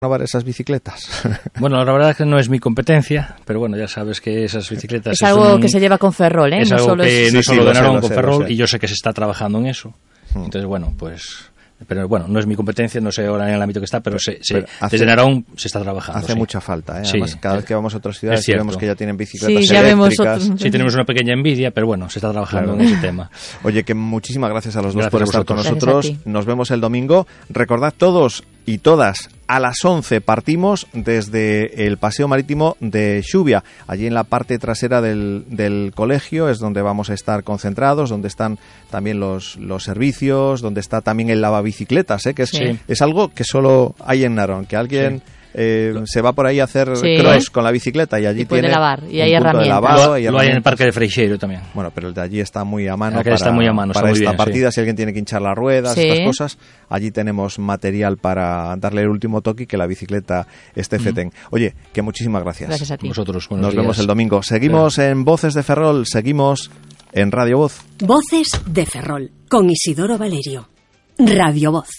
renovar esas bicicletas? Bueno, la verdad es que no es mi competencia, pero bueno, ya sabes que esas bicicletas... Es algo que se lleva con Ferrol, ¿eh? Es algo que no solo de Narón, con Ferrol, sé. y yo sé que se está trabajando en eso. Entonces, bueno, pues... Pero bueno, no es mi competencia, no sé ahora en el ámbito que está, pero desde Narón se está trabajando. Hace mucha falta, ¿eh? Sí, Además, cada vez que vamos a otras ciudades vemos que ya tienen bicicletas ya eléctricas. Vemos sí, tenemos una pequeña envidia, pero bueno, se está trabajando en ese tema. Oye, que muchísimas gracias a los dos Gracias por estar con nosotros. Nos vemos el domingo. Recordad todos y todas, a las 11 partimos desde el Paseo Marítimo de Xubia. Allí en la parte trasera del colegio es donde vamos a estar concentrados, donde están también los servicios, donde está también el lavabicicletas, que es algo que solo hay en Narón, que alguien... se va por ahí a hacer cross con la bicicleta y allí puede tiene lavar y hay un punto de herramientas. lavado, Lo hay en el Parque de Freixeiro también. Bueno, pero el de allí está muy a mano para esta bien, partida. Si alguien tiene que hinchar las ruedas, estas cosas, allí tenemos material para darle el último toque y que la bicicleta esté fetén. Oye, que muchísimas gracias. Gracias a ti. Vosotros, nos vemos el domingo. Seguimos en Voces de Ferrol, seguimos en Radio Voz. Voces de Ferrol, con Isidoro Valerio. Radio Voz.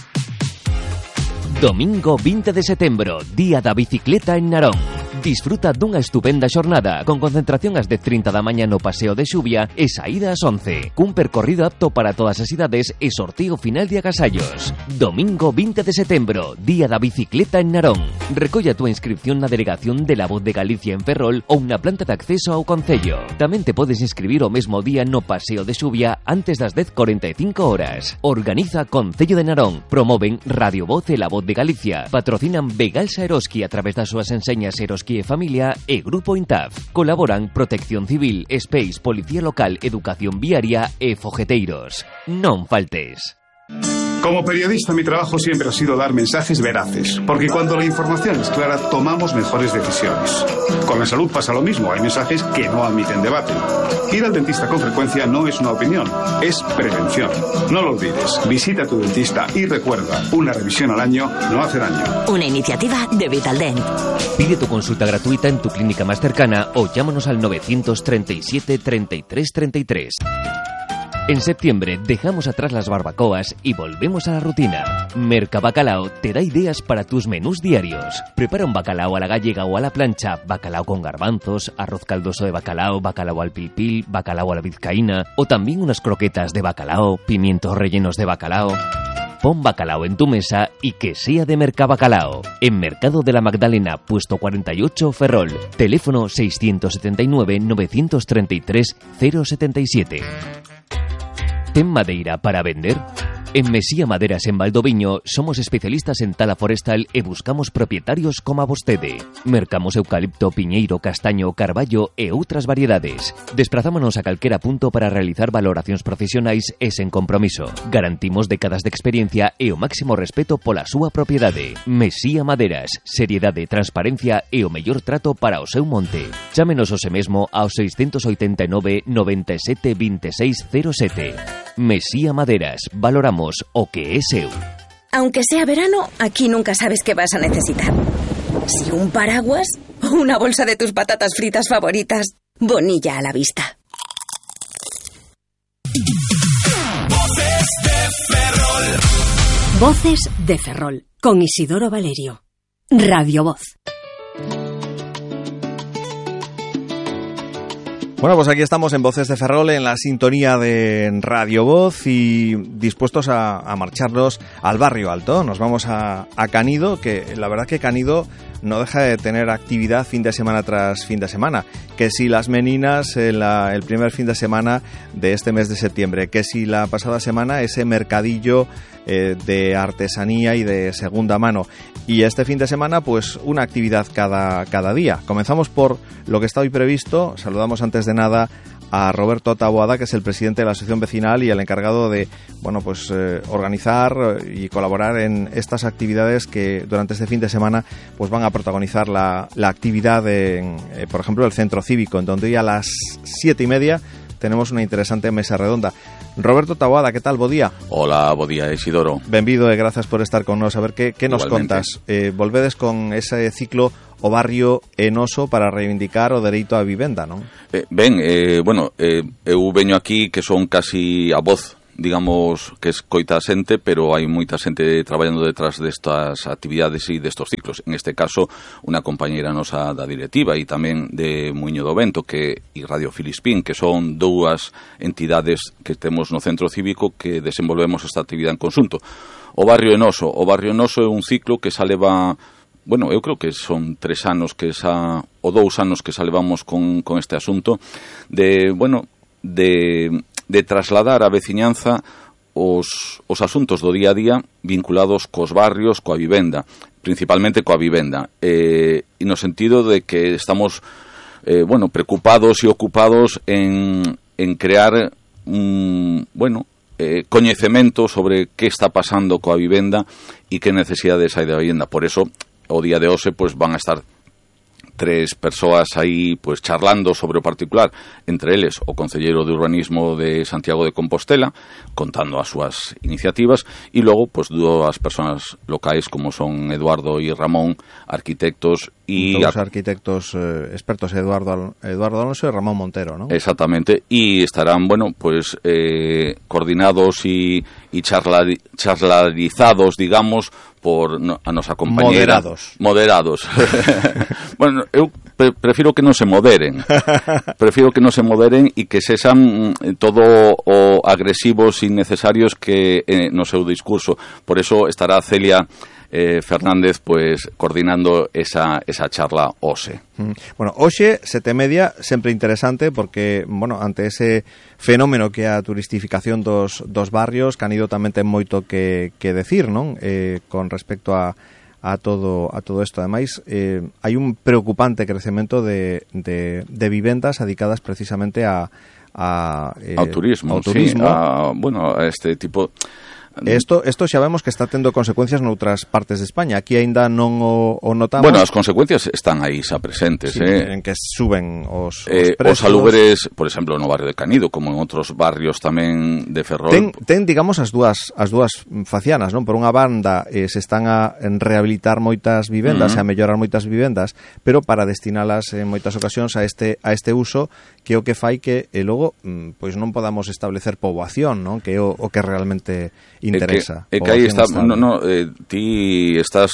Domingo 20 de setembro, Día da Bicicleta en Narón. Disfruta dunha estupenda xornada con concentración ás 10:30 da mañá no Paseo de Xubia e saída ás 11. Cun percorrido apto para todas as idades e sorteo final de agasallos. Domingo 20 de setembro, Día da Bicicleta en Narón. Recolla a túa inscripción na delegación de La Voz de Galicia en Ferrol ou na planta de acceso ao concello. Tamén te podes inscribir o mesmo día no Paseo de Xubia antes das 10:45 horas. Organiza Concello de Narón. Promoven Radio Voz e La Voz de Galicia. Patrocinan Begalsa Eroski a través das súas enseñas Eroski e Familia e Grupo Intaf. Colaboran Protección Civil, Space, Policía Local, Educación Viaria e Fogeteiros. Non faltes. Como periodista, mi trabajo siempre ha sido dar mensajes veraces, porque cuando la información es clara, tomamos mejores decisiones. Con la salud pasa lo mismo, hay mensajes que no admiten debate. Ir al dentista con frecuencia no es una opinión, es prevención. No lo olvides, visita a tu dentista y recuerda, una revisión al año no hace daño. Una iniciativa de Vitaldent. Pide tu consulta gratuita en tu clínica más cercana o llámanos al 937 33 33. En septiembre dejamos atrás las barbacoas y volvemos a la rutina. Mercabacalao te da ideas para tus menús diarios. Prepara un bacalao a la gallega o a la plancha, bacalao con garbanzos, arroz caldoso de bacalao, bacalao al pilpil, bacalao a la vizcaína o también unas croquetas de bacalao, pimientos rellenos de bacalao. Pon bacalao en tu mesa y que sea de Mercabacalao. En Mercado de la Magdalena, puesto 48, Ferrol. Teléfono 679 933 077. ¿Ten madeira para vender? En Mesía Maderas en Valdoviño somos especialistas en tala forestal e buscamos propietarios como a vostede. Mercamos eucalipto, piñeiro, castaño, carballo e outras variedades. Desprazámonos a calquera punto para realizar valoracións profesionais e sen compromiso. Garantimos décadas de experiencia e o máximo respeto pola súa propiedade. Mesía Maderas, seriedade, transparencia e o mellor trato para o seu monte. Chámenos hoxe mesmo ao 689 97 26 07. Mesía Maderas, valoramos o que es seu. Aunque sea verano, aquí nunca sabes qué vas a necesitar. Si un paraguas o una bolsa de tus patatas fritas favoritas, Bonilla a la vista. Voces de Ferrol. Voces de Ferrol, con Isidoro Valerio. Radio Voz. Bueno, pues aquí estamos en Voces de Ferrol, en la sintonía de Radio Voz y dispuestos a marcharnos al Barrio Alto. Nos vamos a Canido, que la verdad que Canido no deja de tener actividad fin de semana tras fin de semana. Que si las meninas el primer fin de semana de este mes de septiembre, que si la pasada semana ese mercadillo de artesanía y de segunda mano. Y este fin de semana, pues una actividad cada día. Comenzamos por lo que está hoy previsto. Saludamos antes de nada a Roberto Taboada, que es el presidente de la asociación vecinal y el encargado de, bueno, pues organizar y colaborar en estas actividades que durante este fin de semana pues van a protagonizar la actividad por ejemplo, el Centro Cívico, en donde hoy a las 7:30 tenemos una interesante mesa redonda. Roberto Taboada, ¿qué tal? Bo día. Hola, bo día, Isidoro. Benvido e grazas por estar con nos. A ver, que nos contas? Volvedes con ese ciclo o barrio enoso para reivindicar o dereito á vivenda, non? Eu veño aquí que son casi a voz digamos, que escoita a xente, pero hai moita xente traballando detrás destas actividades e destos ciclos. En este caso, unha compañeira nosa da directiva e tamén de Muiño do Vento e Radio Filispín, que son dúas entidades que temos no centro cívico que desenvolvemos esta actividade en conxunto. O Barrio Enoso é un ciclo que xa leva, bueno, eu creo que son 3 anos ou 2 anos que xa levamos con este asunto de trasladar a veciñanza os asuntos do día a día vinculados cos barrios, coa vivenda, principalmente coa vivenda, e no sentido de que estamos preocupados e ocupados en crear coñecemento sobre que está pasando coa vivenda e que necesidades hai da vivenda. Por eso, o día de hoxe, pues, van a estar 3 persoas aí, pues, charlando sobre o particular, entre eles o concelleiro de Urbanismo de Santiago de Compostela, contando as súas iniciativas, e logo, pues, 2 persoas locais como son Eduardo e Ramón, arquitectos e... Dos arquitectos expertos, Eduardo Alonso e Ramón Montero, ¿no? Exactamente, e estarán, pues, coordinados e charlarizados, digamos, por a nosa compañera. Moderados. Bueno, eu prefiro que non se moderen. E que sexan todo o agresivos e innecesarios que no seu discurso. Por eso estará Celia Fernández, pues, coordinando esa charla hoxe. Bueno, hoxe, 7:30, sempre interesante, porque, bueno, ante ese fenómeno que é a turistificación dos barrios, Canido tamén ten moito que decir, non? Con respecto a todo isto. Ademais, hai un preocupante crecemento de vivendas adicadas precisamente ao turismo. Sí, a este tipo... Isto xa vemos que está tendo consecuencias noutras partes de España. Aquí aínda non o notamos. Bueno, as consecuencias están aí xa presentes, sí, en que suben os prezos. Os alúberes, por exemplo, no barrio de Canido, como en outros barrios tamén de Ferrol. Ten digamos, as dúas facianas, non? Por unha banda, se están a rehabilitar moitas vivendas, e a mellorar moitas vivendas, pero para destinalas en moitas ocasións a este uso, que é o que fai que logo pois non podamos establecer poboación, non? Que é o que realmente interesa. Que aí está, ti estás,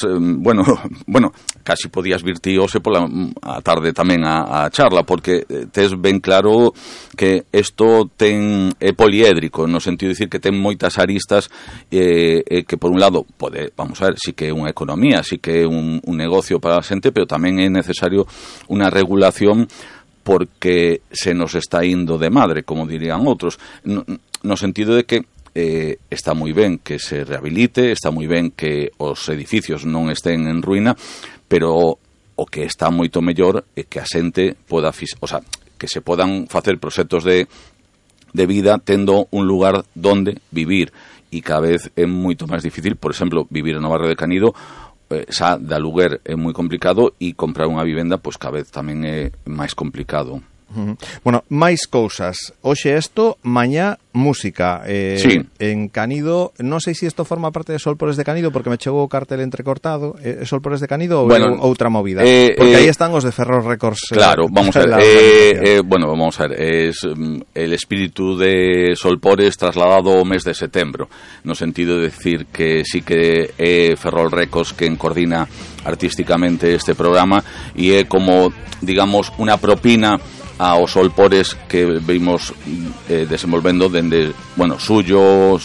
casi podías vir ti hoxe pola a tarde tamén a charla, porque tes ben claro que isto é poliédrico, no sentido de dicir que ten moitas aristas, que por un lado vamos a ver, sí que é unha economía, sí que é un negocio para a xente, pero tamén é necesario unha regulación, porque se nos está indo de madre, como dirían outros, no sentido de que está moi ben que se rehabilite, está moi ben que os edificios non estén en ruína, pero o que está moito mellor é que a xente poda, que se podan facer proxectos de vida tendo un lugar donde vivir, e cada vez é moito máis difícil, por exemplo, vivir no barrio de Canido, xa de aluguer é moi complicado, e comprar unha vivenda pois cada vez tamén é máis complicado. Bueno, máis cousas. Hoxe isto, mañá música. Sí. En Canido, non sei se isto forma parte de Solpores de Canido, porque me chegou o cartel entrecortado. Solpores de Canido ou outra movida? Porque aí están os de Ferrol Records. Claro, vamos a ver. Vamos a ver. Es el espíritu de Solpores trasladado ao mes de setembro, no sentido de decir que sí que é Ferrol Records quen coordina artísticamente este programa, e é como, digamos, unha propina aos Solpores que vimos desenvolvendo dende, suño,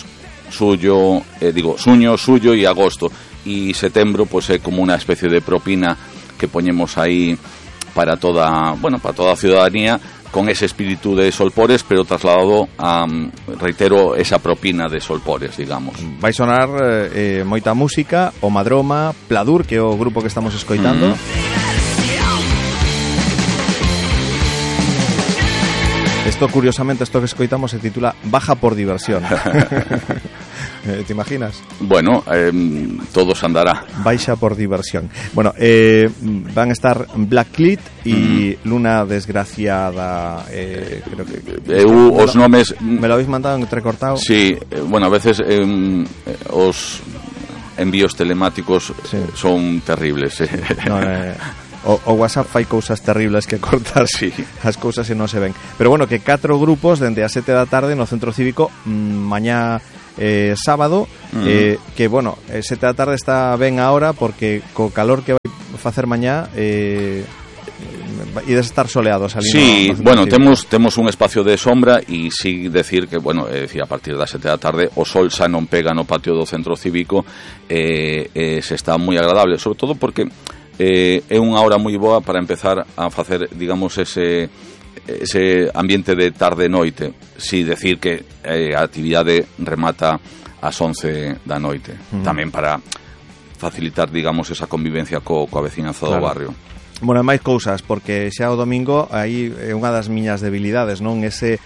suyo e agosto, e setembro pois é como unha especie de propina que poñemos aí para toda a ciudadanía, con ese espírito de Solpores, pero trasladado a, reitero, esa propina de Solpores, digamos. Vai sonar moita música, o Madroma, Pladur, que é o grupo que estamos escoitando. Esto, curiosamente, esto que escoitamos se titula Baja por diversión. ¿Te imaginas? Bueno, todo se andará. Baixa por diversión. Bueno, van a estar Blacklit y Luna Desgraciada. Creo que os nomes... Me lo habéis mandado entrecortado. Sí, a veces os envíos telemáticos son terribles. o WhatsApp fai cousas terribles que cortar as cousas e non se ven. Pero bueno, que 4 grupos dende as 7 da tarde no Centro Cívico mañá sábado, que bueno, 7 da tarde está ben ahora porque co calor que vai facer mañá ides estar soleados ali. Sí, bueno, temos un espacio de sombra e sí decir que, bueno, decir, a partir das 7 da tarde o sol xa non pega no patio do Centro Cívico, se está moi agradable, sobre todo porque é unha hora moi boa para empezar a facer, digamos, ese ambiente de tarde-noite. Sí, decir que a actividade remata ás 11 da noite, tamén para facilitar, digamos, esa convivencia coa veciñanza do barrio. Bueno, máis cousas, porque xa o domingo aí é unha das miñas debilidades, non? Ese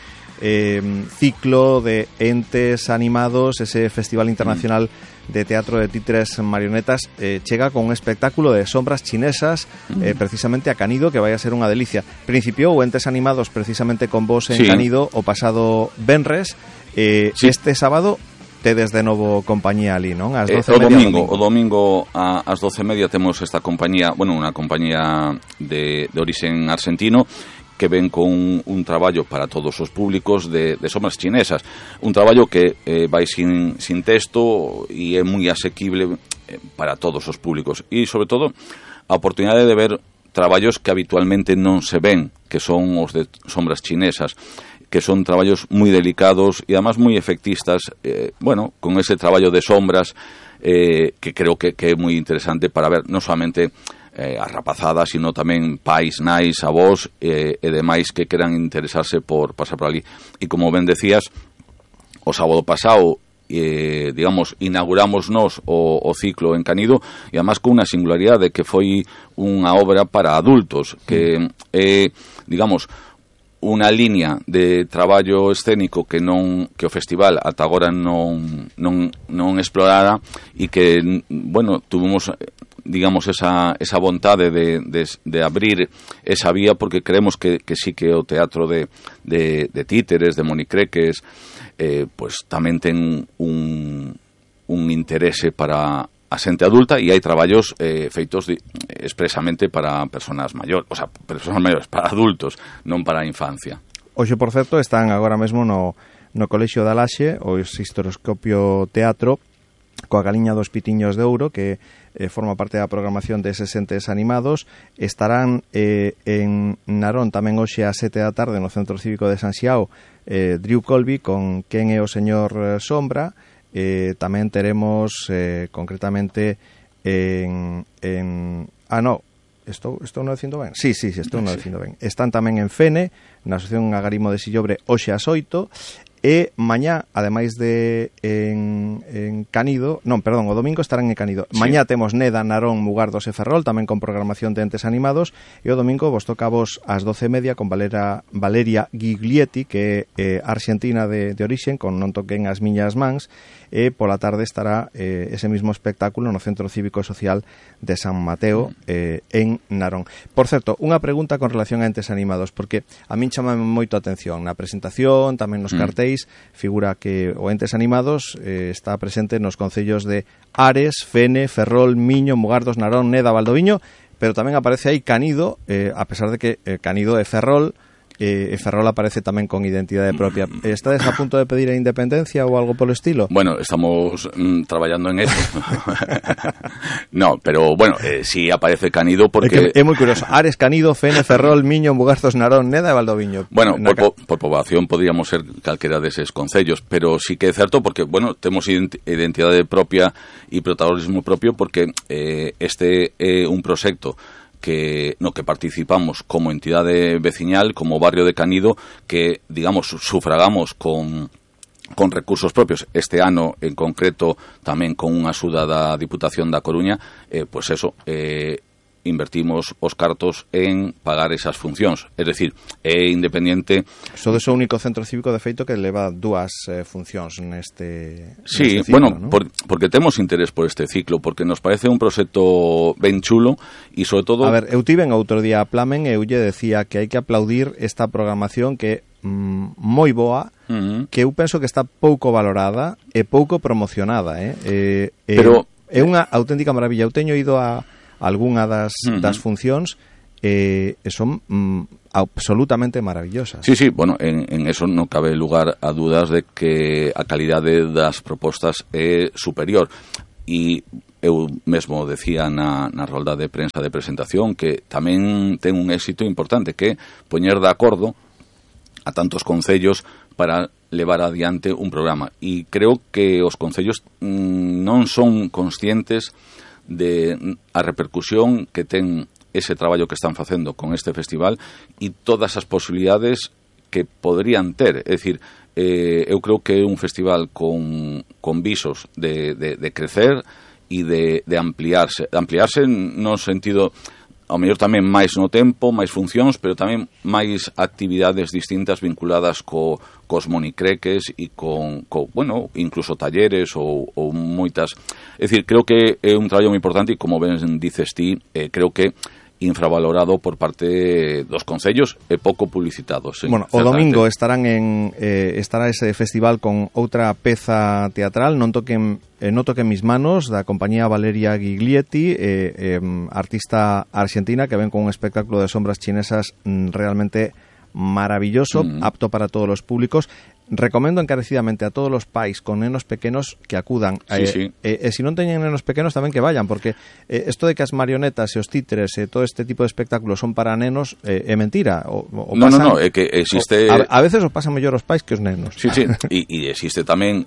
ciclo de entes animados, ese Festival Internacional de Teatro de Títeres Marionetas, chega con un espectáculo de sombras chinesas, precisamente a Canido, que vai a ser unha delicia. Principiou entes animados precisamente con vos en Canido o pasado venres, este sábado tedes de novo compañía ali, non? As 12:30 o domingo ás 12:30 temos esta compañía, bueno, unha compañía de orixen argentino que ven con un traballo para todos os públicos de sombras chinesas, un traballo que vai sin texto e é moi asequible para todos os públicos e sobre todo a oportunidade de ver traballos que habitualmente non se ven, que son os de sombras chinesas, que son traballos moi delicados e además moi efectistas, bueno, con ese traballo de sombras que creo que é moi interesante para ver non solamente as rapazadas, sino tamén pais, nais, avós e demais que queran interesarse por pasar por ali. E como ben decías, o sábado pasado digamos, inauguramos nos o ciclo en Canido e además con unha singularidade que foi unha obra para adultos que digamos, unha liña de traballo escénico que o festival ata agora non explorara e que, bueno, tuvimos, digamos, esa vontade de abrir esa vía porque creemos que sí que o teatro de títeres, de monicreques, pues tamén ten un interese para a xente adulta e hai traballos feitos expresamente para persoas maiores, o sea, persoas maiores, para adultos, non para a infancia. Hoxe, por certo, están agora mesmo no Colexio da Laxe, o Xistoroscopio Teatro, coa Galiña dos Pitiños de Ouro, que forma parte da programación de eses entes animados. Estarán en Narón tamén hoxe a 7 da tarde no Centro Cívico de San Xiao, Drew Colby con Quen é o señor Sombra. Tamén teremos concretamente estou non dicindo ben? Sí, estou non dicindo ben. Están tamén en Fene, na Asociación Agarimo de Sillobre, hoxe ás 8, e mañá, ademais de en Canido, o domingo estarán en Canido. Mañá temos Neda, Narón, Mugardos e Ferrol, tamén con programación de entes animados, e o domingo vos toca a vos ás 12:30 con Valeria Giglietti, que é argentina de origen, con Non toquen as miñas mans, e pola tarde estará ese mismo espectáculo no Centro Cívico e Social de San Mateo, en Narón. Por certo, unha pregunta con relación a entes animados, porque a min chama moito a atención na presentación, tamén nos cartéis, figura que o entes animados está presente nos concellos de Ares, Fene, Ferrol, Miño, Mugardos, Narón, Neda, Valdoviño, pero tamén aparece aí Canido, a pesar de que Canido é Ferrol, e Ferrol aparece tamén con identidade propia. Estades a punto de pedir a independencia ou algo polo estilo? Bueno, estamos traballando en eso. No, pero bueno, sí aparece Canido porque... É moi curioso. Ares, Canido, Fene, Ferrol, Miño, Mugarzos, Narón, Neda e Valdoviño. Bueno, por poboación podríamos ser calquera deses concellos, pero sí que é certo porque, bueno, temos identidade propia e protagonismo propio porque este é un proxecto no que participamos como entidade veciñal, como barrio de Canido, que, digamos, sufragamos con recursos propios. Este ano, en concreto, tamén con unha axuda da Diputación da Coruña, pues eso, invertimos os cartos en pagar esas funcións. É dicir, é independiente... Sodes o único centro cívico, de feito, que leva dúas funcións neste sí, ciclo, bueno, ¿no? Porque temos interés por este ciclo, porque nos parece un proxecto ben chulo e, sobre todo... A ver, eu tiven outro día a Plamen e eu lle decía que hai que aplaudir esta programación que moi boa, que eu penso que está pouco valorada e pouco promocionada, pero é unha auténtica maravilla. Eu teño ido a algunha das funcións son absolutamente maravillosas. Sí, bueno, en eso non cabe lugar a dudas de que a calidade das propostas é superior. E eu mesmo decía na rolda de prensa de presentación que tamén ten un éxito importante, que é poñer de acordo a tantos concellos para levar adiante un programa. E creo que os concellos non son conscientes de a repercusión que ten ese traballo que están facendo con este festival e todas as posibilidades que podrían ter. É dicir, eu creo que é un festival con visos de crecer e de ampliarse. De ampliarse no sentido, ao mellor tamén máis no tempo, máis funcións, pero tamén máis actividades distintas vinculadas cos monicreques e bueno, incluso talleres ou moitas. É dicir, creo que é un traballo moi importante e, como ben dices ti, creo que infravalorado por parte dos concellos e pouco publicitados. Bueno, o domingo estará ese festival con outra peza teatral, Non toquen mis manos, da compañía Valeria Giglietti, artista argentina que ven con un espectáculo de sombras chinesas realmente maravilloso, apto para todos los públicos. Recomendo encarecidamente a todos los pais con nenos pequenos que acudan. Sí. Si non teñen nenos pequenos tamén que vayan, porque esto de que as marionetas e os títeres e todo este tipo de espectáculos son para nenos é mentira. No, é que existe... A veces os pasan mellor os pais que os nenos. Sí, e existe tamén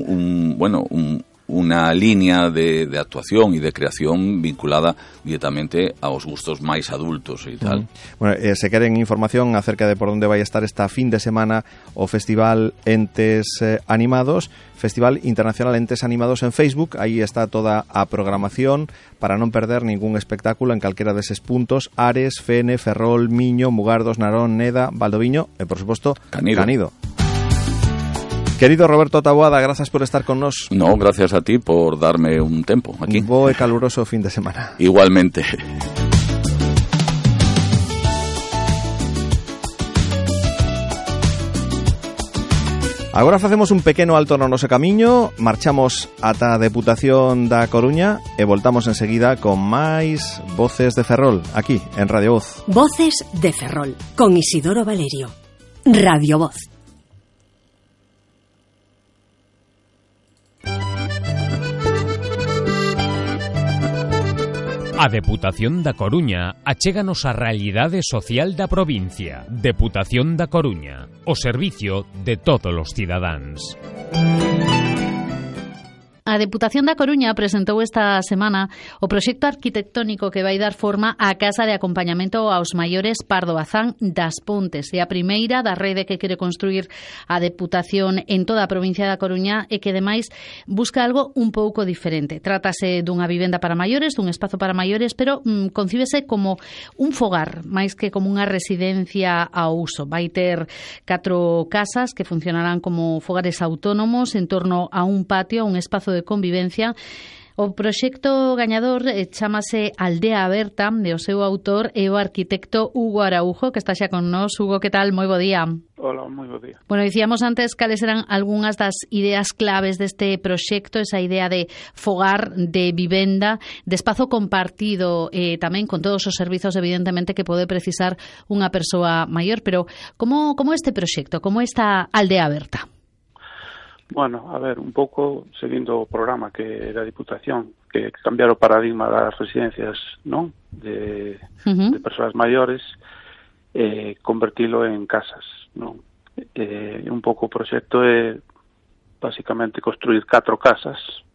unha línea de actuación e de creación vinculada directamente aos gustos máis adultos e tal. Bueno, se queren información acerca de por onde vai estar esta fin de semana o Festival Entes Animados, Festival Internacional Entes Animados en Facebook, aí está toda a programación para non perder ningún espectáculo en calquera deses puntos: Ares, Fene, Ferrol, Miño, Mugardos, Narón, Neda, Valdoviño e, por suposto, Canido. Querido Roberto Taboada, gracias por estar con nos. No, gracias a ti por darme un tempo aquí. Un bo e caluroso fin de semana. Igualmente. Agora facemos un pequeno alto no noso camiño, marchamos ata a Deputación da Coruña e voltamos enseguida con máis Voces de Ferrol, aquí, en Radio Voz. Voces de Ferrol, con Isidoro Valerio. Radio Voz. A Deputación da Coruña achéganos a realidade social da provincia. Deputación da Coruña, o servicio de todos os cidadáns. A Deputación da Coruña presentou esta semana o proxecto arquitectónico que vai dar forma á Casa de Acompañamento aos Maiores Pardo Bazán das Pontes. É a primeira da rede que quere construir a Deputación en toda a provincia da Coruña e que, ademais, busca algo un pouco diferente. Trátase dunha vivenda para maiores, dun espazo para maiores, pero concíbese como un fogar, máis que como unha residencia ao uso. Vai ter 4 casas que funcionarán como fogares autónomos en torno a un patio, a un espazo de convivencia. O proxecto gañador chámase Aldea Aberta, e o seu autor é o arquitecto Hugo Araujo, que está xa con nós. Hugo, que tal? Moi bo día. Hola, moi bo día. Bueno, dicíamos antes cales eran algunhas das ideas claves deste proxecto, esa idea de fogar, de vivenda, de espazo compartido, tamén con todos os servizos, evidentemente, que pode precisar unha persoa maior. Pero como este proxecto, como esta Aldea Aberta? Bueno, a ver, un pouco seguindo o programa que da Diputación, que cambiar o paradigma das residencias, non? De persoas maiores, convertilo en casas, non? Un pouco o proxecto é basicamente construir 4 casas,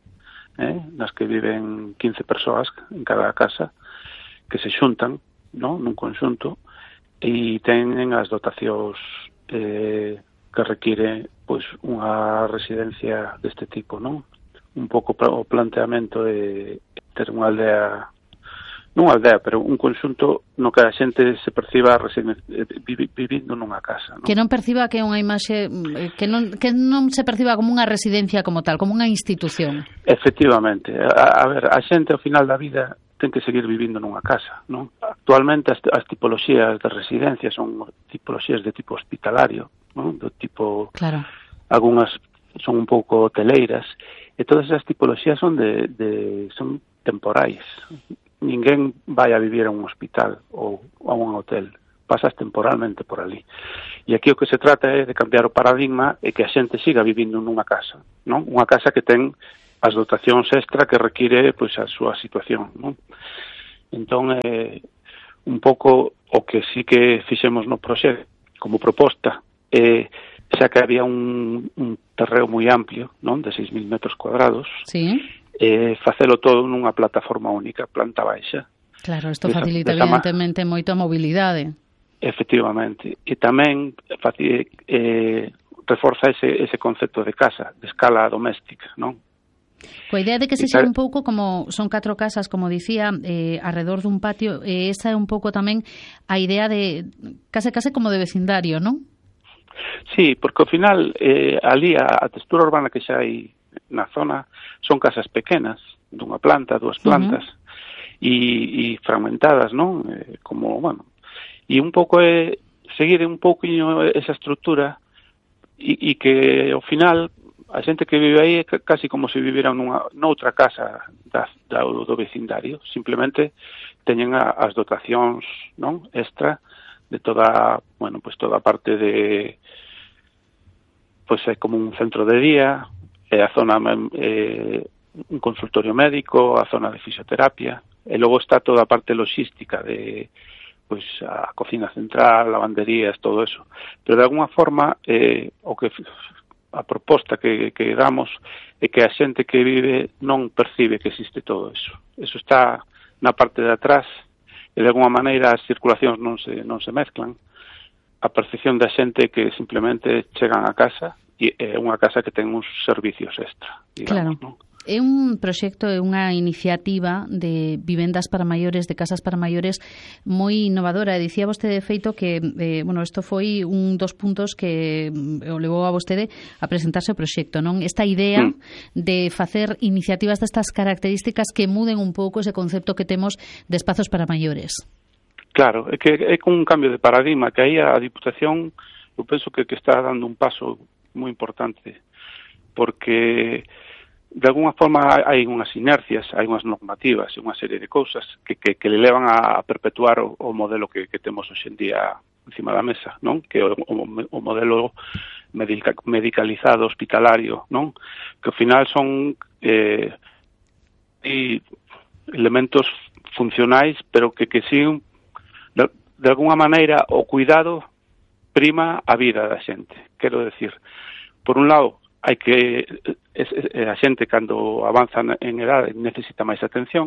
nas que viven 15 persoas en cada casa, que se xuntan, non? Nun conxunto, e teñen as dotacións que require pois unha residencia deste tipo, non? Un pouco o planteamento de ter unha aldea, non unha aldea, pero un conxunto no que a xente se perciba vivindo nunha casa, non? Que non perciba que é unha imaxe, que non se perciba como unha residencia como tal, como unha institución. Efectivamente. A ver, a xente ao final da vida ten que seguir vivindo nunha casa, non? Actualmente as tipoloxías de residencia son tipoloxías de tipo hospitalario, non? Do tipo, claro. Algunhas son un pouco hoteleiras, e todas esas tipoloxías son son temporais, ninguén vai a vivir a un hospital ou a un hotel, pasas temporalmente por ali. E aquí o que se trata é de cambiar o paradigma e que a xente siga vivindo nunha casa, non? Unha casa que ten as dotacións extra que require pois a súa situación, non? Entón, un pouco o que sí que fixemos no proxecto como proposta, xa que había un terreo moi amplio, non? De 6.000 metros cuadrados, sí, facelo todo nunha plataforma única, planta baixa. Claro, isto facilita evidentemente moito a mobilidade. Efectivamente, e tamén reforza ese concepto de casa, de escala doméstica, non? Coa idea de que sexa un pouco como son 4 casas, como dicía, alrededor dun patio, esa é un pouco tamén a idea de case como de vecindario, non? Sí, porque ao final ali a textura urbana que xa hai na zona son casas pequenas, dunha planta, 2 plantas, e fragmentadas, non? Como, bueno, e un pouco é seguir un pouquinho esa estrutura e que ao final a xente que vive aí é casi como se viviran noutra casa do vecindario, simplemente teñen as dotacións, non, extra de toda, bueno, pues toda a parte de pues é como un centro de día, a zona un consultorio médico, a zona de fisioterapia, e logo está toda a parte logística de pois a cocina central, lavanderías, todo eso. Pero de alguna forma a proposta que damos é que a xente que vive non percibe que existe todo eso. Eso está na parte de atrás e de alguna maneira as circulacións non se mezclan. A percepción da xente que simplemente chegan a casa e é unha casa que ten uns servicios extra, digamos, claro. Non? É un proxecto, é unha iniciativa de vivendas para maiores, de casas para maiores moi innovadora. Dicía vostede, de feito, que isto foi un dos puntos que o levou a vostede a presentarse o proxecto, non? Esta idea de facer iniciativas destas características que muden un pouco ese concepto que temos de espazos para maiores. Claro, é que é con un cambio de paradigma, que aí a Diputación, eu penso que está dando un paso moi importante, porque de alguna forma hai unhas inercias, hai unhas normativas e unha serie de cousas que le levan a perpetuar o modelo que temos hoxe en día encima da mesa, non? Que o modelo medicalizado, hospitalario, non? Que ao final son elementos funcionais, pero que siguen de alguna maneira o cuidado prima a vida da xente. Quero decir, por un lado, hai que a xente cando avanza en edade necesita máis atención,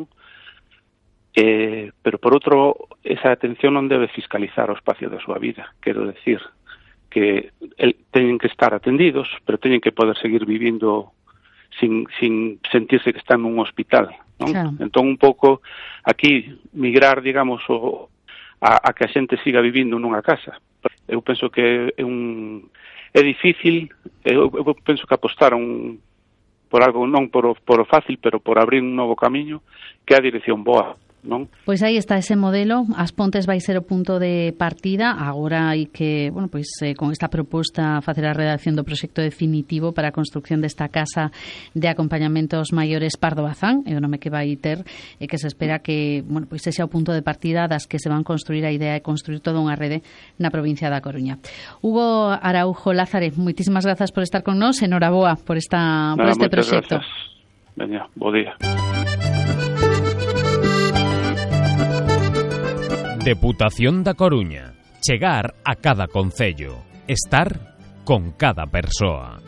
pero por outro, esa atención non debe fiscalizar o espacio da súa vida. Quero decir que teñen que estar atendidos, pero teñen que poder seguir vivindo sin sentirse que están nun hospital, non? Claro. Entón, un pouco aquí migrar, digamos, a que a xente siga vivindo nunha casa. Eu penso que é difícil, eu penso que apostaron por algo non por o fácil, pero por abrir un novo camiño que é a dirección boa, non? Pois aí está ese modelo. As Pontes vai ser o punto de partida. Agora hai que, con esta proposta facer a redacción do proxecto definitivo para a construcción desta casa de acompañamentos maiores Pardo Bazán, é o nome que vai ter, e que se espera que, sexa o punto de partida das que se van construir. A idea é construir toda unha rede na provincia da Coruña. Hugo Araujo Lázarez, moitísimas grazas por estar con nós. Enhoraboa por este proxecto. Veña, bo día. Deputación da Coruña. Chegar a cada concello. Estar con cada persoa.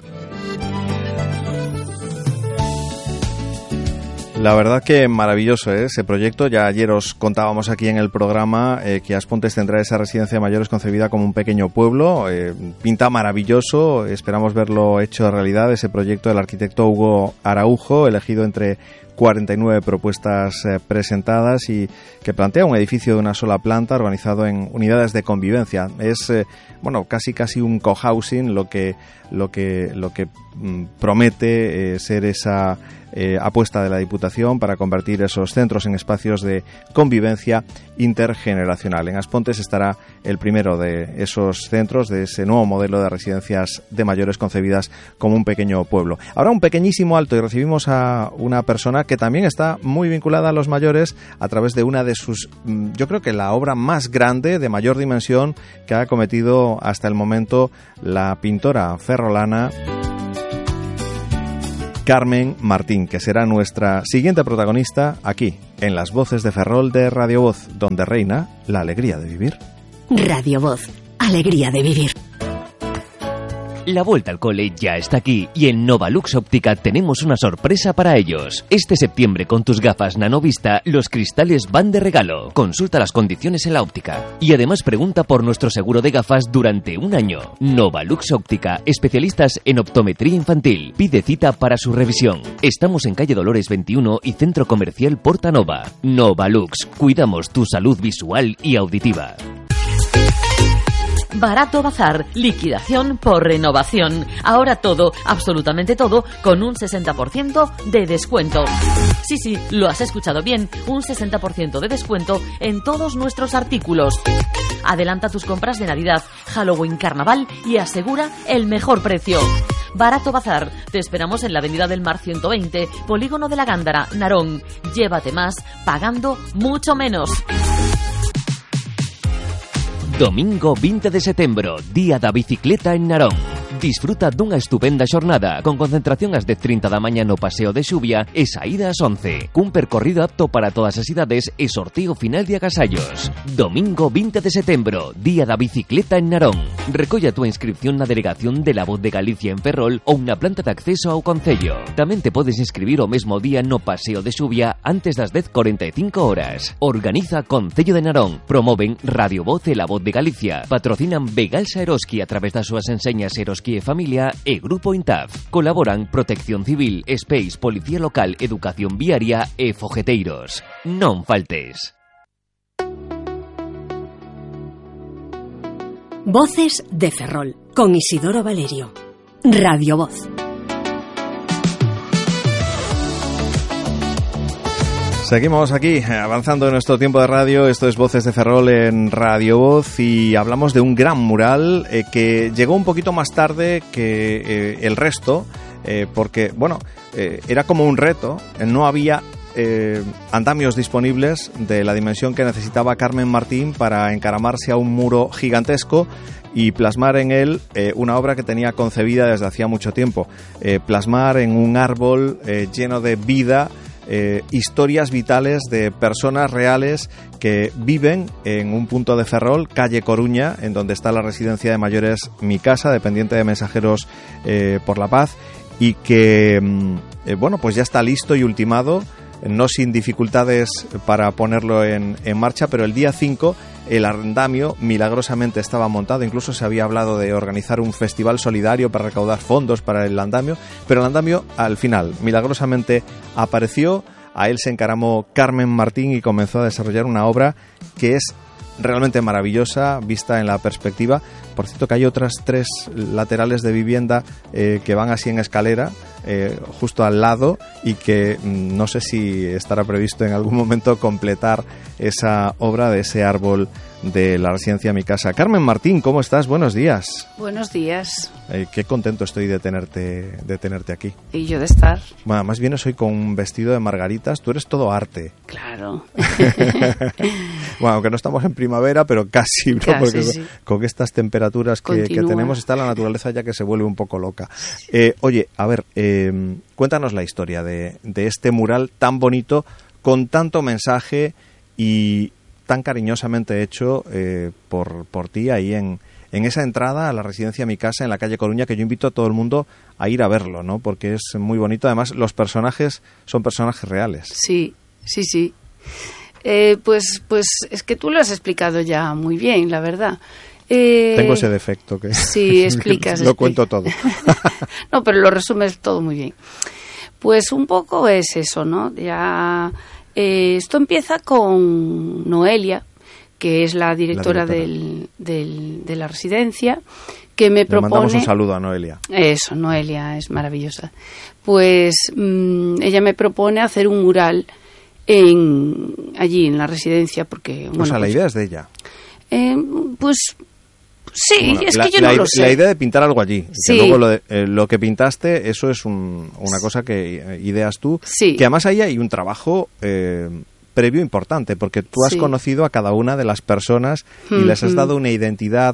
La verdad que maravilloso ese proyecto. Ya ayer os contábamos aquí en el programa que As Pontes tendrá esa residencia de mayores concebida como un pequeño pueblo. Pinta maravilloso. Esperamos verlo hecho realidad, ese proyecto del arquitecto Hugo Araujo, elegido entre 49 propuestas presentadas y que plantea un edificio de una sola planta organizado en unidades de convivencia. Es casi un cohousing lo que promete ser esa apuesta de la Diputación para convertir esos centros en espacios de convivencia intergeneracional. En As Pontes estará el primero de esos centros, de ese nuevo modelo de residencias de mayores concebidas como un pequeño pueblo. Ahora un pequeñísimo alto y recibimos a una persona que también está muy vinculada a los mayores a través de una de sus, yo creo que la obra más grande, de mayor dimensión, que ha cometido hasta el momento la pintora ferrolana Carmen Martín, que será nuestra siguiente protagonista aquí, en las Voces de Ferrol de Radio Voz, donde reina la alegría de vivir. Radio Voz, alegría de vivir. La vuelta al cole ya está aquí y en Novalux Óptica tenemos una sorpresa para ellos. Este septiembre con tus gafas Nanovista los cristales van de regalo. Consulta las condiciones en la óptica. Y además pregunta por nuestro seguro de gafas durante un año. Novalux Óptica, especialistas en optometría infantil. Pide cita para su revisión. Estamos en calle Dolores 21 y Centro Comercial Portanova. Novalux, cuidamos tu salud visual y auditiva. Barato Bazar, liquidación por renovación. Ahora todo, absolutamente todo, con un 60% de descuento. Sí, lo has escuchado bien, un 60% de descuento en todos nuestros artículos. Adelanta tus compras de Navidad, Halloween, Carnaval y asegura el mejor precio. Barato Bazar, te esperamos en la Avenida del Mar 120, Polígono de la Gándara, Narón. Llévate más, pagando mucho menos. Domingo 20 de setembro, Día da Bicicleta en Narón. Disfruta dunha estupenda xornada con concentración ás 10:30 da mañá no Paseo de Xubia e saída ás 11. Cun percorrido apto para todas as idades e sorteo final de agasallos. Domingo 20 de setembro, Día da Bicicleta en Narón. Recolla a túa inscripción na delegación de La Voz de Galicia en Ferrol ou na planta de acceso ao concello. Tamén te podes inscribir o mesmo día no Paseo de Xubia antes das 10:45 horas. Organiza Concello de Narón. Promoven Radio Voz e La Voz de Galicia. Patrocinan Begalsa Eroski a través das súas enseñas Eroski e Familia e Grupo Intaf. Colaboran Protección Civil, Space, Policía Local, Educación Viaria e Fogeteiros. Non faltes. Voces de Ferrol, con Isidoro Valerio. Radio Voz. Seguimos aquí, avanzando en nuestro tiempo de radio. Esto es Voces de Ferrol en Radio Voz y hablamos de un gran mural que llegó un poquito más tarde que el resto, porque, bueno, era como un reto. No había andamios disponibles de la dimensión que necesitaba Carmen Martín para encaramarse a un muro gigantesco y plasmar en él una obra que tenía concebida desde hacía mucho tiempo. Plasmar en un árbol lleno de vida historias vitales de personas reales que viven en un punto de Ferrol, calle Coruña, en donde está la residencia de mayores Mi Casa, dependiente de Mensajeros por la Paz, y que, bueno, pues ya está listo y ultimado, no sin dificultades para ponerlo en marcha, pero el día 5 el andamio milagrosamente estaba montado. Incluso se había hablado de organizar un festival solidario para recaudar fondos para el andamio, pero el andamio al final milagrosamente apareció. A él se encaramó Carmen Martín y comenzó a desarrollar una obra que es realmente maravillosa vista en la perspectiva. Por cierto que hay otras 3 laterales de vivienda que van así en escalera justo al lado, y que no sé si estará previsto en algún momento completar esa obra de ese árbol de la residencia Mi Casa. Carmen Martín, ¿cómo estás? Buenos días. Buenos días. Qué contento estoy de tenerte aquí. Y yo de estar. Bueno, más bien hoy con un vestido de margaritas. Tú eres todo arte. Claro. Bueno, aunque no estamos en primavera, pero casi, ¿no? Casi, porque sí. Con estas temperaturas que tenemos está la naturaleza ya que se vuelve un poco loca. Oye, a ver, cuéntanos la historia de este mural tan bonito, con tanto mensaje y tan cariñosamente hecho por ti ahí en esa entrada a la residencia Mi Casa en la calle Coruña, que yo invito a todo el mundo a ir a verlo, ¿no? Porque es muy bonito. Además, los personajes son personajes reales. Sí. Pues es que tú lo has explicado ya muy bien, la verdad. Tengo ese defecto que sí, explicas. Lo cuento todo. No, pero lo resumes todo muy bien. Pues un poco es eso, ¿no? Ya esto empieza con Noelia, que es la directora de la residencia, que me propone... Le mandamos un saludo a Noelia. Eso, Noelia es maravillosa. Pues ella me propone hacer un mural allí en la residencia, porque... O sea, la idea es de ella. Pues Sí, bueno, es que yo no lo sé. La idea de pintar algo allí, sí. Que luego lo que pintaste, eso es una cosa que ideas tú, sí. Que además ahí hay un trabajo previo importante, porque tú has conocido a cada una de las personas y les has dado una identidad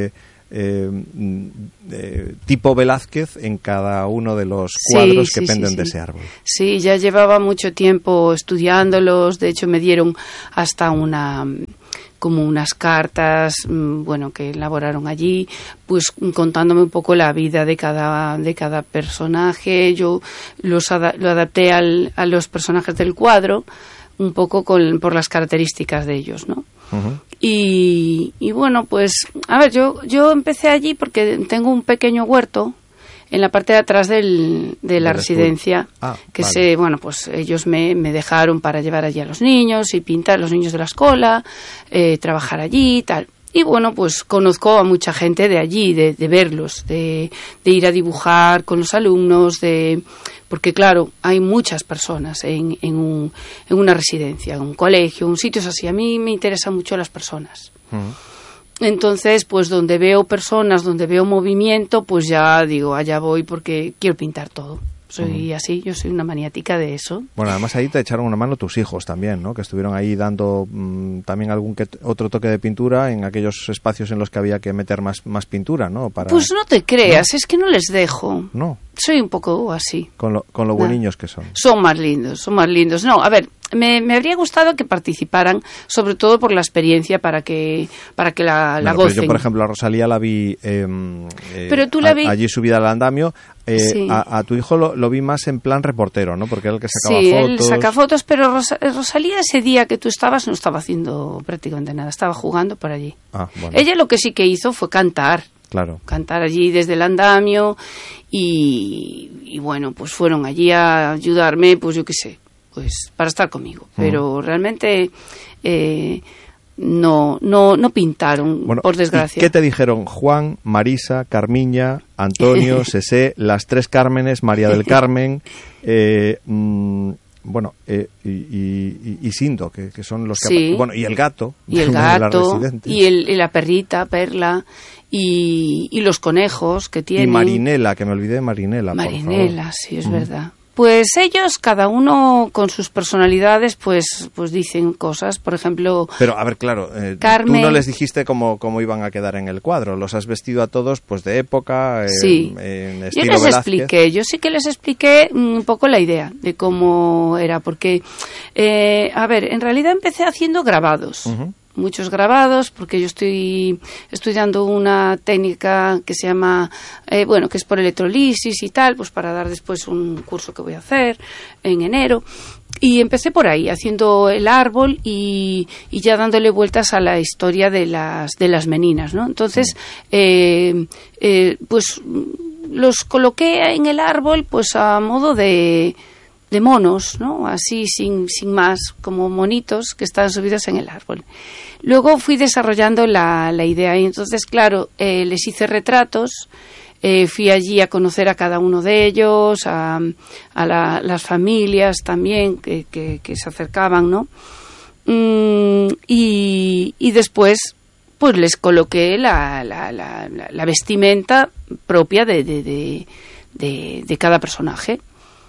tipo Velázquez en cada uno de los cuadros que penden de ese árbol. Sí, ya llevaba mucho tiempo estudiándolos, de hecho me dieron hasta como unas cartas, bueno, que elaboraron allí, pues contándome un poco la vida de cada personaje. Yo lo adapté a los personajes del cuadro, un poco por las características de ellos, ¿no? Uh-huh. Y bueno, pues, a ver, yo empecé allí porque tengo un pequeño huerto en la parte de atrás de la residencia, bueno, pues ellos me dejaron para llevar allí a los niños y pintar los niños de la escuela, trabajar allí y tal. Y bueno, pues conozco a mucha gente de allí, de verlos, de ir a dibujar con los alumnos, porque claro, hay muchas personas en una residencia, en un colegio, un sitio así. A mí me interesan mucho las personas. Uh-huh. Entonces, pues donde veo personas, donde veo movimiento, pues ya digo, allá voy porque quiero pintar todo. Soy así, yo soy una maniática de eso. Bueno, además ahí te echaron una mano tus hijos también, ¿no? Que estuvieron ahí dando también otro toque de pintura en aquellos espacios en los que había que meter más pintura, ¿no? Pues no te creas, es que no les dejo. No. Soy un poco así. Con lo bueniños que son. Son más lindos. No, a ver, me habría gustado que participaran, sobre todo por la experiencia, para que la gocen. Yo, por ejemplo, a Rosalía la vi, pero tú la vi allí subida al andamio. Sí. A tu hijo lo vi más en plan reportero, ¿no? Porque era el que sacaba fotos. Sí, él saca fotos, pero Rosalía ese día que tú estabas no estaba haciendo prácticamente nada, estaba jugando por allí. Bueno. Ella lo que sí que hizo fue cantar. Claro. Cantar allí desde el andamio y bueno, pues fueron allí a ayudarme, pues yo qué sé, pues para estar conmigo. Pero realmente no pintaron, bueno, por desgracia. ¿Y qué te dijeron Juan, Marisa, Carmiña, Antonio, Sesé, las tres Cármenes, María del Carmen, bueno, y Sindo, que son los que... Sí. Bueno, y el gato. Y el gato, y la perrita, Perla, y los conejos que tienen. Y Marinela, que me olvidé de Marinela, por favor. Sí, es verdad. Pues ellos, cada uno con sus personalidades, pues dicen cosas. Por ejemplo, pero a ver, claro, Carmen, tú no les dijiste cómo iban a quedar en el cuadro. Los has vestido a todos, pues de época, sí. En estilo yo les Velázquez. Expliqué, yo sí que les expliqué un poco la idea de cómo era, porque, a ver, en realidad empecé haciendo grabados. Uh-huh. Muchos grabados, porque yo estoy estudiando una técnica que se llama, que es por electrolisis y tal, pues para dar después un curso que voy a hacer en enero. Y empecé por ahí, haciendo el árbol y ya dándole vueltas a la historia de las meninas, ¿no? Entonces, pues los coloqué en el árbol, pues a modo de monos, ¿no? Así sin más, como monitos que están subidos en el árbol. Luego fui desarrollando la idea y entonces, claro, les hice retratos, fui allí a conocer a cada uno de ellos, a las familias también que se acercaban, ¿no? Y después, pues les coloqué la vestimenta propia de cada personaje.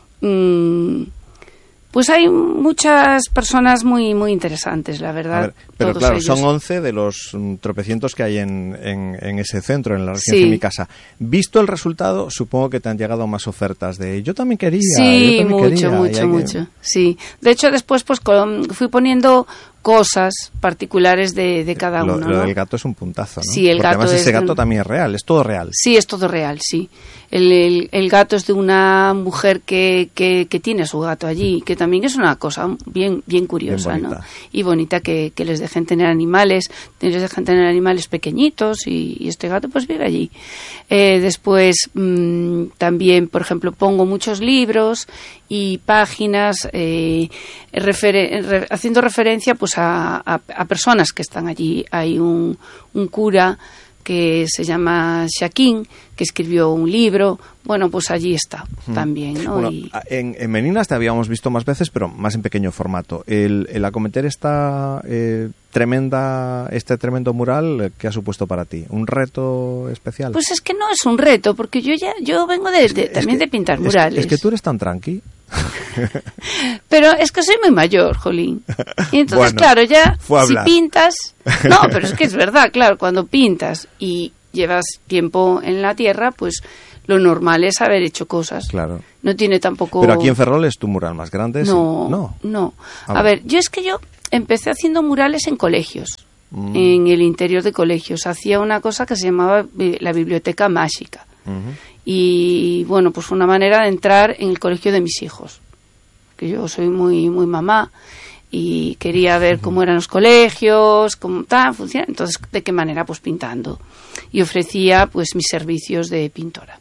Pues hay muchas personas muy muy interesantes, la verdad. A ver, pero claro, ellos. Son 11 de los tropecientos que hay en ese centro, en la residencia de mi casa. Visto el resultado, supongo que te han llegado más ofertas de yo también quería. Sí, mucho. Sí, de hecho después pues fui poniendo cosas particulares de cada uno. Lo del gato es un puntazo, ¿no? Sí, el porque gato además ese gato también es real, es todo real. Sí, es todo real, sí. El gato es de una mujer que tiene a su gato allí, que también es una cosa bien curiosa, bien ¿no? Y bonita que les dejen tener animales pequeñitos y este gato pues vive allí. Después también, por ejemplo, pongo muchos libros y páginas haciendo referencia pues a personas que están allí. Hay un cura que se llama Shaquín, que escribió un libro. Bueno, pues allí está también, ¿no? Bueno, en Meninas te habíamos visto más veces, pero más en pequeño formato. El acometer esta este tremendo mural, ¿qué ha supuesto para ti? ¿Un reto especial? Pues es que no es un reto, porque yo vengo también de pintar murales. Es que tú eres tan tranqui. Pero es que soy muy mayor, jolín. Y entonces, bueno, claro, ya si pintas... No, pero es que es verdad, claro, cuando pintas y llevas tiempo en la tierra, pues lo normal es haber hecho cosas. Claro. No tiene tampoco... Pero aquí en Ferrol es tu mural más grande. No. A ver, yo empecé haciendo murales en colegios, en el interior de colegios. Hacía una cosa que se llamaba la biblioteca mágica. Y bueno, pues fue una manera de entrar en el colegio de mis hijos, que yo soy muy mamá y quería ver cómo eran los colegios, cómo funciona. Entonces, ¿de qué manera? Pues pintando. Y ofrecía pues mis servicios de pintora.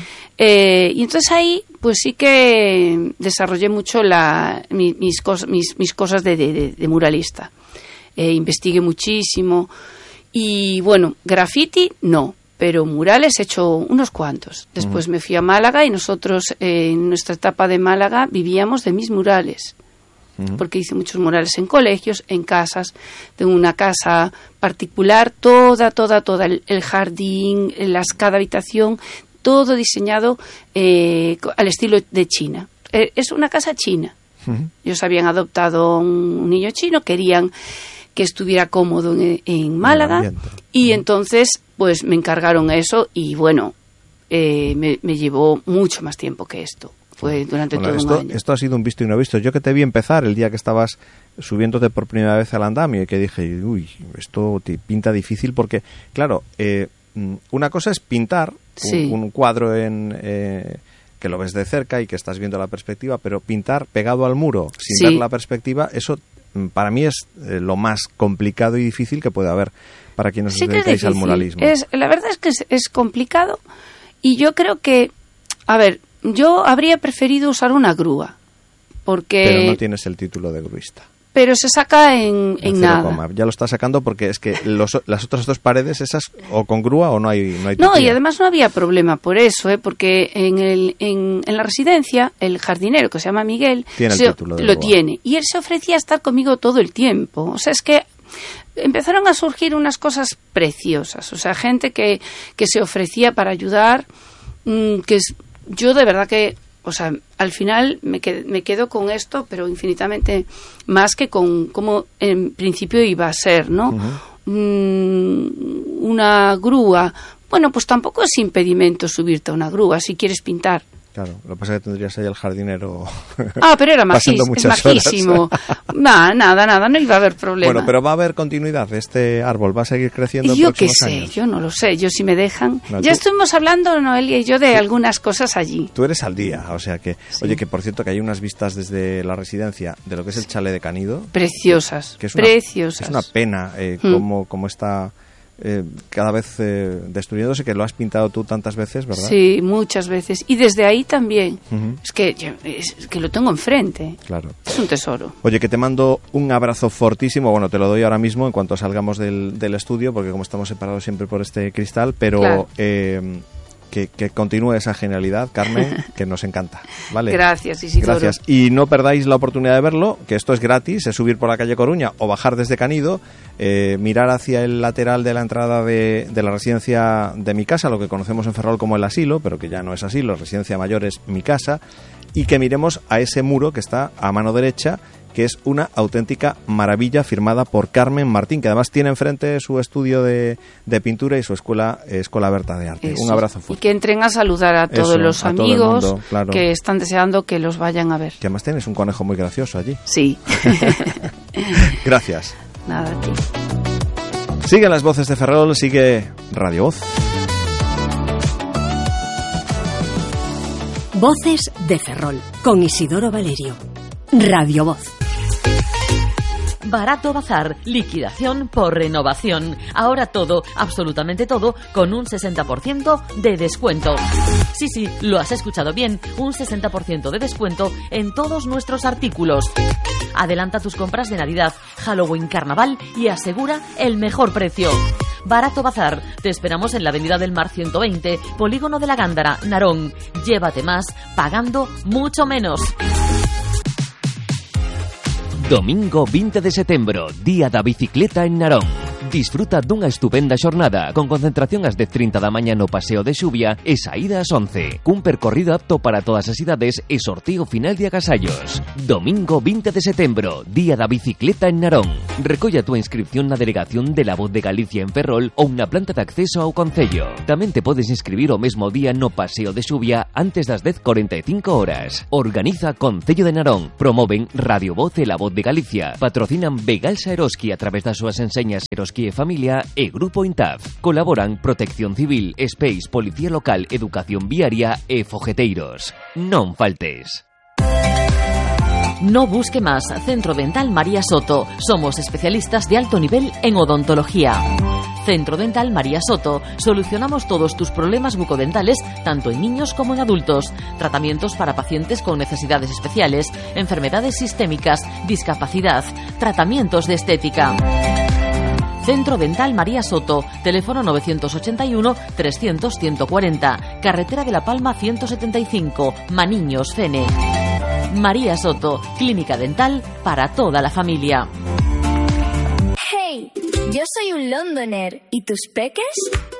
Y entonces ahí pues sí que desarrollé mucho mis cosas de muralista. Investigué muchísimo y bueno, graffiti no, pero murales he hecho unos cuantos. Después me fui a Málaga y nosotros en nuestra etapa de Málaga vivíamos de mis murales. Porque hice muchos murales en colegios, en casas. Tengo una casa particular, toda, el jardín, cada habitación, todo diseñado al estilo de China. Es una casa china. Ellos habían adoptado un niño chino, querían que estuviera cómodo en Málaga y entonces pues me encargaron eso y bueno, me llevó mucho más tiempo que esto. Fue durante todo un año. Esto ha sido un visto y no visto. Yo que te vi empezar el día que estabas subiéndote por primera vez al andamio y que dije, uy, esto te pinta difícil porque, claro, una cosa es pintar un cuadro que lo ves de cerca y que estás viendo la perspectiva, pero pintar pegado al muro sin ver la perspectiva, eso para mí es lo más complicado y difícil que puede haber para quienes os dedicáis al muralismo. La verdad es que es complicado y yo creo que, a ver, yo habría preferido usar una grúa porque... Pero no tienes el título de gruista. Pero se saca en nada. Ya lo está sacando porque es que las otras dos paredes, esas o con grúa o no hay No, y además no había problema por eso, porque en la residencia el jardinero, que se llama Miguel, tiene el título de lo grúa. Tiene. Y él se ofrecía a estar conmigo todo el tiempo. O sea, es que empezaron a surgir unas cosas preciosas. O sea, gente que se ofrecía para ayudar, yo de verdad que... O sea, al final me quedo con esto, pero infinitamente más que con cómo en principio iba a ser, ¿no? Una grúa. Bueno, pues tampoco es impedimento subirte a una grúa si quieres pintar. Claro, lo que pasa es que tendrías ahí al jardinero. Pero era majísimo. Nada, no iba a haber problema. Bueno, pero va a haber continuidad. Este árbol va a seguir creciendo en próximos años. Yo qué sé, yo no lo sé. Yo si me dejan. Ya estuvimos hablando, Noelia y yo, de algunas cosas allí. Tú eres al día, o sea que... Sí. Oye, que por cierto que hay unas vistas desde la residencia de lo que es el chalet de Canido. Preciosas, que es preciosas. Es una pena cómo está... cada vez destruyéndose, que lo has pintado tú tantas veces, ¿verdad? Sí, muchas veces. Y desde ahí también. Es que lo tengo enfrente. Claro. Es un tesoro. Oye, que te mando un abrazo fortísimo. Bueno, te lo doy ahora mismo en cuanto salgamos del estudio, porque como estamos separados siempre por este cristal, pero... Claro. Que continúe esa genialidad, Carmen, que nos encanta, ¿vale? Gracias, Isidoro. Gracias. Y no perdáis la oportunidad de verlo, que esto es gratis, es subir por la calle Coruña o bajar desde Canido, mirar hacia el lateral de la entrada de la residencia de mi casa, lo que conocemos en Ferrol como el asilo, pero que ya no es asilo, residencia mayor es mi casa, y que miremos a ese muro que está a mano derecha, que es una auténtica maravilla, firmada por Carmen Martín, que además tiene enfrente su estudio de pintura y su escuela Berta de Arte. Eso. Un abrazo fuerte. Y que entren a saludar a todos los amigos mundo, claro, que están deseando que los vayan a ver. Que además tienes un conejo muy gracioso allí. Sí. Gracias. Nada, a ti. Siguen las voces de Ferrol, sigue Radio Voz. Voces de Ferrol, con Isidoro Valerio. Radio Voz. Barato Bazar, liquidación por renovación. Ahora todo, absolutamente todo, con un 60% de descuento. Sí, lo has escuchado bien, un 60% de descuento en todos nuestros artículos. Adelanta tus compras de Navidad, Halloween, Carnaval y asegura el mejor precio. Barato Bazar, te esperamos en la Avenida del Mar 120, Polígono de la Gándara, Narón. Llévate más, pagando mucho menos. Domingo 20 de setembro, Día da Bicicleta en Narón. Disfruta dunha estupenda xornada con concentración ás 10:30 da mañá no Paseo de Xuvia e saída ás 11. Cun percorrido apto para todas as idades e sorteo final de agasallos. Domingo 20 de setembro, Día da Bicicleta en Narón. Recolla a túa inscripción na delegación de La Voz de Galicia en Ferrol ou na planta de acceso ao concello. Tamén te podes inscribir o mesmo día no Paseo de Xuvia antes das 10:45 horas. Organiza Concello de Narón. Promoven Radio Voz e La Voz de Galicia. Patrocinan Begalsa Eroski a través das súas enseñas Eroski e Familia e Grupo Intaf. Colaboran Protección Civil, Space, Policía Local, Educación Viaria e Fogeteiros. Non faltes. No busque más. Centro Dental María Soto. Somos especialistas de alto nivel en odontología. Centro Dental María Soto. Solucionamos todos tus problemas bucodentales, tanto en niños como en adultos. Tratamientos para pacientes con necesidades especiales, enfermedades sistémicas, discapacidad, tratamientos de estética. Centro Dental María Soto, teléfono 981-300-140, carretera de La Palma 175, Maniños, Fene. María Soto, clínica dental para toda la familia. Hey, yo soy un Londoner, ¿y tus peques?